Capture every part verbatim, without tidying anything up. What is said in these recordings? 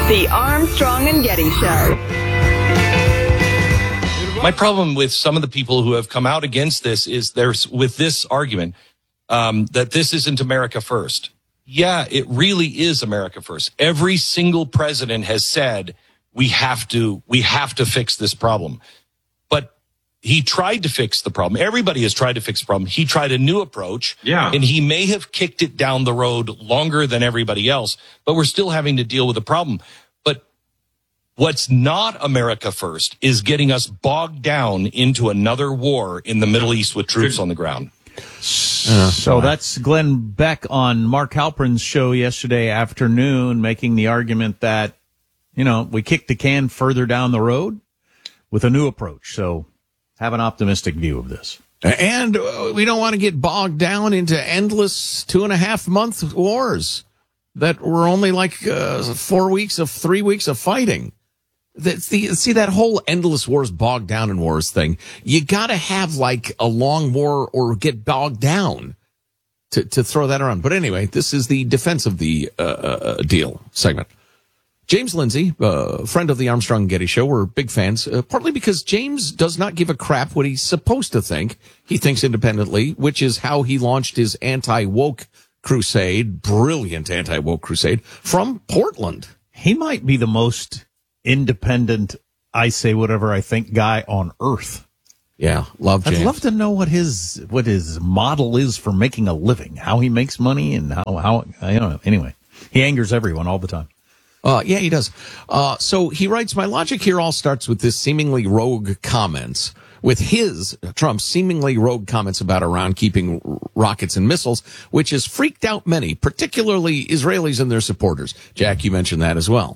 The Armstrong and Getty Show. My problem with some of the people who have come out against this is there's with this argument um, that this isn't America first. Yeah, it really is America first. Every single president has said we have to we have to fix this problem. But he tried to fix the problem. Everybody has tried to fix the problem. He tried a new approach. Yeah. And he may have kicked it down the road longer than everybody else, but we're still having to deal with the problem. But what's not America first is getting us bogged down into another war in the Middle East with troops on the ground. Uh, so that's Glenn Beck on Mark Halperin's show yesterday afternoon, making the argument that, you know, we kicked the can further down the road with a new approach. So have an optimistic view of this. And uh, we don't want to get bogged down into endless two and a half month wars that were only like uh, four weeks of three weeks of fighting. That's the, see, that whole endless wars, bogged down in wars thing, you got to have like a long war or get bogged down to, to throw that around. But anyway, this is the defense of the uh, uh, deal segment. James Lindsay, uh, friend of the Armstrong and Getty Show, we're big fans, uh, partly because James does not give a crap what he's supposed to think. He thinks independently, which is how he launched his anti-woke crusade, brilliant anti-woke crusade, from Portland. He might be the most independent, I say whatever I think guy on earth. Yeah, love James. I'd love to know what his what his model is for making a living, how he makes money, and how how I don't know. Anyway, he angers everyone all the time. Uh, yeah, he does. Uh, so he writes, my logic here all starts with this seemingly rogue comments, with his, Trump's seemingly rogue comments about Iran keeping r- rockets and missiles, which has freaked out many, particularly Israelis and their supporters. Jack, you mentioned that as well.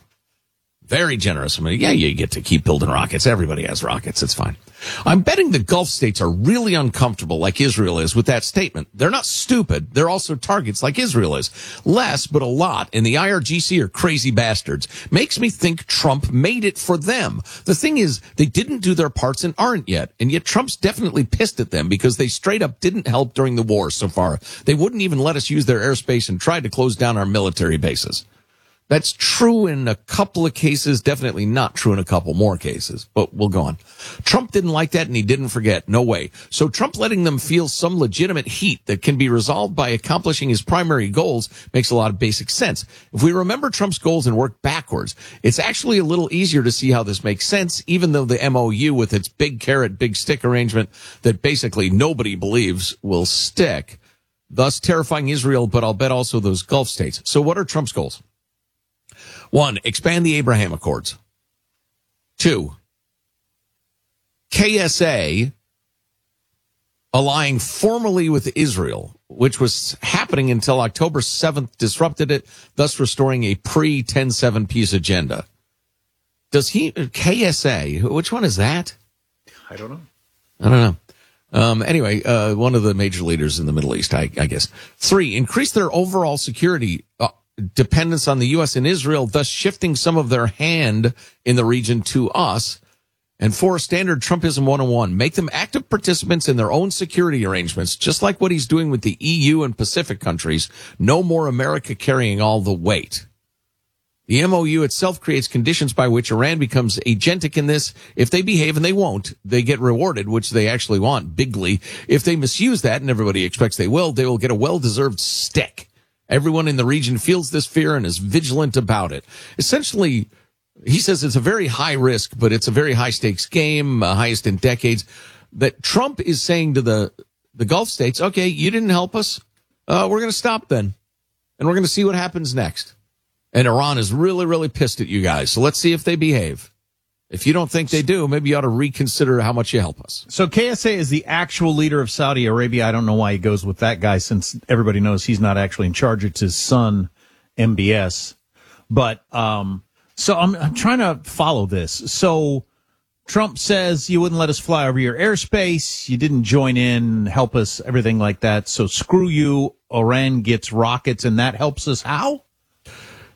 Very generous. I mean, yeah, you get to keep building rockets. Everybody has rockets. It's fine. I'm betting the Gulf states are really uncomfortable, like Israel is, with that statement. They're not stupid. They're also targets, like Israel is. Less, but a lot, in the I R G C are crazy bastards. Makes me think Trump made it for them. The thing is, they didn't do their parts and aren't yet. And yet Trump's definitely pissed at them because they straight up didn't help during the war so far. They wouldn't even let us use their airspace and tried to close down our military bases. That's true in a couple of cases, definitely not true in a couple more cases, but we'll go on. Trump didn't like that and he didn't forget. No way. So Trump letting them feel some legitimate heat that can be resolved by accomplishing his primary goals makes a lot of basic sense. If we remember Trump's goals and work backwards, it's actually a little easier to see how this makes sense, even though the M O U with its big carrot, big stick arrangement that basically nobody believes will stick, thus terrifying Israel, but I'll bet also those Gulf states. So what are Trump's goals? One, expand the Abraham Accords. Two, K S A allying formally with Israel, which was happening until October seventh, disrupted it, thus restoring a pre ten seven peace agenda. Does he, K S A, which one is that? I don't know. I don't know. Um, anyway, uh, one of the major leaders in the Middle East, I, I guess. Three, increase their overall security uh, dependence on the U S and Israel, thus shifting some of their hand in the region to us. And four, standard Trumpism one oh one, make them active participants in their own security arrangements, just like what he's doing with the E U and Pacific countries. No more America carrying all the weight. The M O U itself creates conditions by which Iran becomes agentic in this. If they behave, and they won't, they get rewarded, which they actually want bigly. If they misuse that, and everybody expects they will, they will get a well-deserved stick. Everyone in the region feels this fear and is vigilant about it. Essentially, he says it's a very high risk, but it's a very high stakes game, uh, highest in decades, that Trump is saying to the, the Gulf states, okay, you didn't help us. Uh, we're going to stop then. And we're going to see what happens next. And Iran is really, really pissed at you guys. So let's see if they behave. If you don't think they do, maybe you ought to reconsider how much you help us. So K S A is the actual leader of Saudi Arabia. I don't know why he goes with that guy, since everybody knows he's not actually in charge. It's his son, M B S. But um, so I'm, I'm trying to follow this. So Trump says you wouldn't let us fly over your airspace. You didn't join in, help us, everything like that. So screw you. Iran gets rockets, and that helps us how?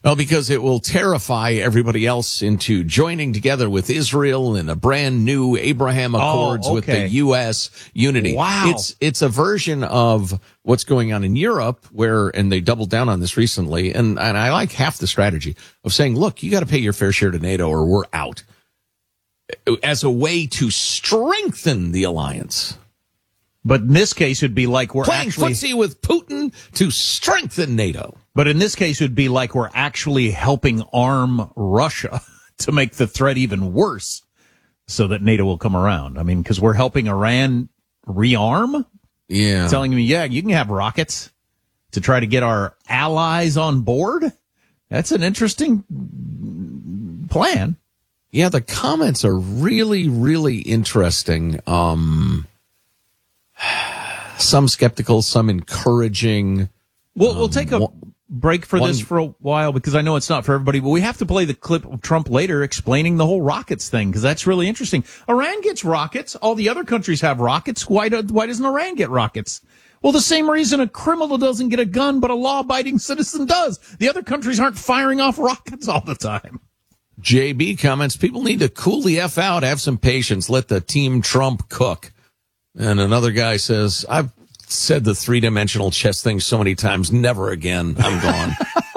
Well, because it will terrify everybody else into joining together with Israel in a brand new Abraham Accords oh, okay. with the U S unity. Wow. It's, it's a version of what's going on in Europe where, and they doubled down on this recently. And, and I like half the strategy of saying, look, you got to pay your fair share to NATO or we're out, as a way to strengthen the alliance. But in this case, it'd be like we're Playing actually footsie with Putin to strengthen NATO. But in this case, it would be like we're actually helping arm Russia to make the threat even worse so that NATO will come around. I mean, because we're helping Iran rearm? Yeah. Telling me, yeah, you can have rockets to try to get our allies on board? That's an interesting plan. Yeah, the comments are really, really interesting. Um, some skeptical, some encouraging. We'll, we'll take a one, break for this one, for a while because I know it's not for everybody, but we have to play the clip of Trump later explaining the whole rockets thing because that's really interesting. Iran gets rockets. All the other countries have rockets. Why, do, why doesn't Iran get rockets? Well, the same reason a criminal doesn't get a gun, but a law-abiding citizen does. The other countries aren't firing off rockets all the time. J B comments, people need to cool the F out, have some patience, let the team Trump cook. And another guy says, I've said the three-dimensional chess thing so many times, never again. I'm gone.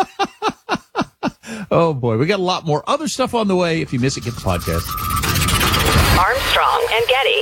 Oh, boy. We got a lot more other stuff on the way. If you miss it, get the podcast. Armstrong and Getty.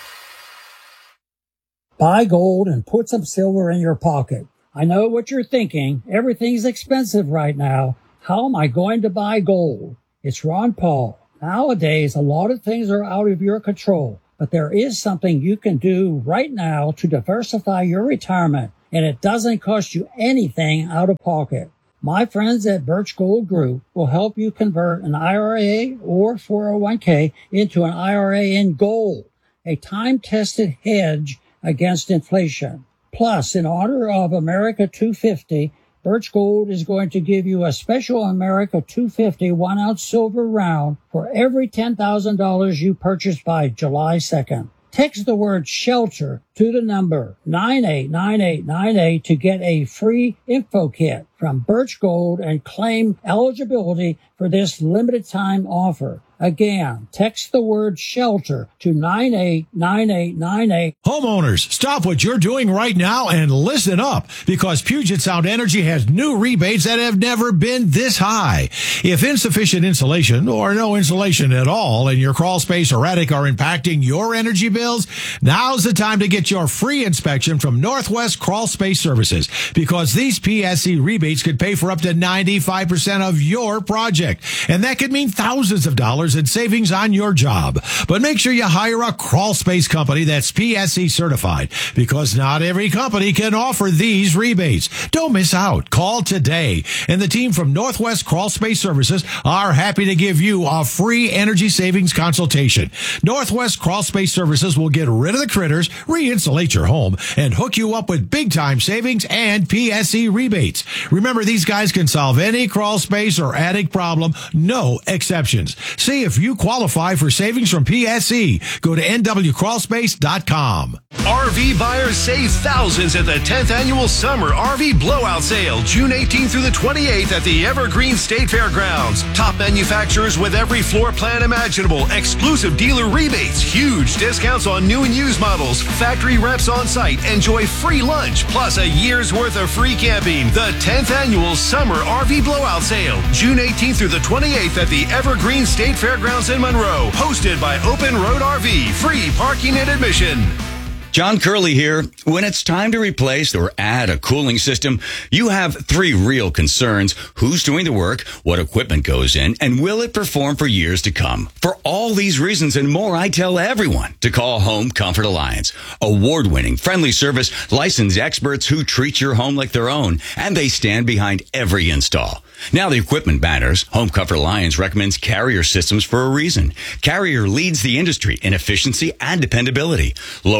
Buy gold and put some silver in your pocket. I know what you're thinking. Everything's expensive right now. How am I going to buy gold? It's Ron Paul. Nowadays, a lot of things are out of your control, but there is something you can do right now to diversify your retirement, and it doesn't cost you anything out of pocket. My friends at Birch Gold Group will help you convert an I R A or four oh one k into an I R A in gold, a time-tested hedge against inflation. Plus, in honor of America two fifty, Birch Gold is going to give you a special America two fifty one-ounce silver round for every ten thousand dollars you purchase by July second. Text the word SHELTER to the number nine eight nine eight nine eight to get a free info kit from Birch Gold and claim eligibility for this limited time offer. Again, text the word SHELTER to nine eight nine eight nine eight. Homeowners, stop what you're doing right now and listen up, because Puget Sound Energy has new rebates that have never been this high. If insufficient insulation or no insulation at all in your crawl space or attic are impacting your energy bills, now's the time to get your free inspection from Northwest Crawl Space Services, because these P S E rebates could pay for up to ninety-five percent of your project, and that could mean thousands of dollars in savings on your job. But make sure you hire a crawl space company that's P S E certified, because not every company can offer these rebates. Don't miss out. Call today, and the team from Northwest Crawl Space Services are happy to give you a free energy savings consultation. Northwest Crawl Space Services will get rid of the critters, re-insulate your home, and hook you up with big-time savings and P S E rebates. Remember, these guys can solve any crawl space or attic problem, no exceptions. See if you qualify for savings from P S E. Go to N W crawl space dot com. R V buyers save thousands at the tenth Annual Summer R V Blowout Sale, June eighteenth through the twenty-eighth at the Evergreen State Fairgrounds. Top manufacturers with every floor plan imaginable, exclusive dealer rebates, huge discounts on new and used models, factory reps on site, enjoy free lunch, plus a year's worth of free camping. The tenth Annual Summer R V Blowout Sale, June eighteenth through the twenty-eighth at the Evergreen State Fairgrounds in Monroe, hosted by Open Road R V, free parking and admission. John Curley here. When it's time to replace or add a cooling system, you have three real concerns: who's doing the work, what equipment goes in, and will it perform for years to come? For all these reasons and more, I tell everyone to call Home Comfort Alliance. Award-winning, friendly service, licensed experts who treat your home like their own, and they stand behind every install. Now the equipment matters. Home Comfort Alliance recommends Carrier systems for a reason. Carrier leads the industry in efficiency and dependability. Lower energy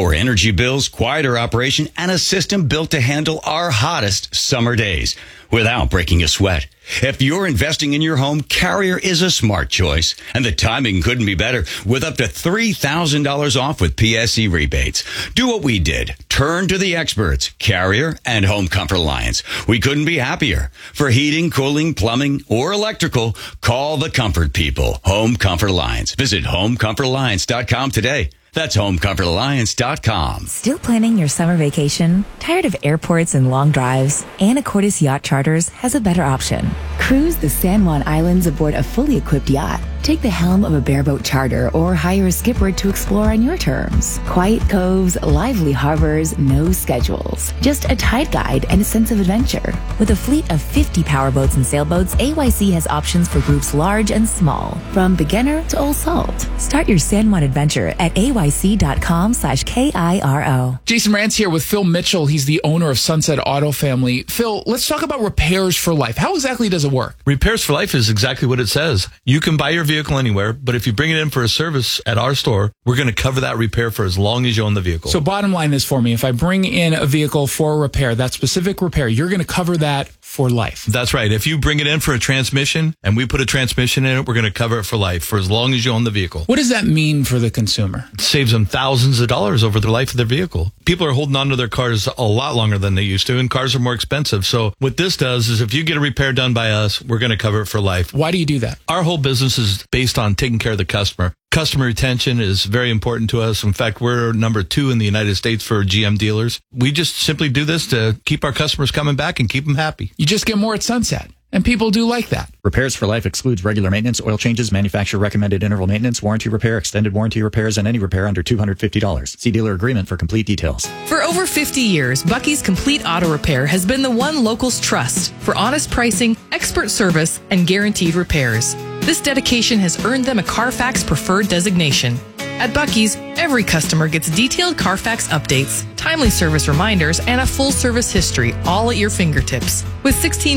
energy bills, quieter operation, and a system built to handle our hottest summer days without breaking a sweat. If you're investing in your home, Carrier is a smart choice, and the timing couldn't be better with up to three thousand dollars off with P S E rebates. Do what we did. Turn to the experts, Carrier and Home Comfort Alliance. We couldn't be happier. For heating, cooling, plumbing, or electrical, call the comfort people. Home Comfort Alliance. Visit home comfort alliance dot com today. That's home comfort alliance dot com. Still planning your summer vacation? Tired of airports and long drives? Anacortes Yacht Charters has a better option. Cruise the San Juan Islands aboard a fully equipped yacht. Take the helm of a bareboat charter or hire a skipper to explore on your terms. Quiet coves, lively harbors, no schedules. Just a tide guide and a sense of adventure. With a fleet of fifty powerboats and sailboats, A Y C has options for groups large and small, from beginner to old salt. Start your San Juan adventure at A Y C dot com slash K I R O. Jason Rance here with Phil Mitchell. He's the owner of Sunset Auto Family. Phil, let's talk about Repairs for Life. How exactly does it work? Repairs for Life is exactly what it says. You can buy your vehicle anywhere, but if you bring it in for a service at our store, we're going to cover that repair for as long as you own the vehicle. So bottom line is for me, if I bring in a vehicle for a repair, that specific repair, you're going to cover that for life. That's right. If you bring it in for a transmission and we put a transmission in it, we're going to cover it for life for as long as you own the vehicle. What does that mean for the consumer? It saves them thousands of dollars over the life of their vehicle. People are holding on to their cars a lot longer than they used to, and cars are more expensive. So what this does is if you get a repair done by us, we're going to cover it for life. Why do you do that? Our whole business is based on taking care of the customer. Customer retention is very important to us. In fact, we're number two in the United States for G M dealers. We just simply do this to keep our customers coming back and keep them happy. You just get more at Sunset. And people do like that. Repairs for Life excludes regular maintenance, oil changes, manufacturer recommended interval maintenance, warranty repair, extended warranty repairs, and any repair under two hundred fifty dollars. See dealer agreement for complete details. For over fifty years, Bucky's Complete Auto Repair has been the one locals trust for honest pricing, expert service, and guaranteed repairs. This dedication has earned them a Carfax Preferred designation. At Bucky's, every customer gets detailed Carfax updates, timely service reminders, and a full service history, all at your fingertips. With sixteen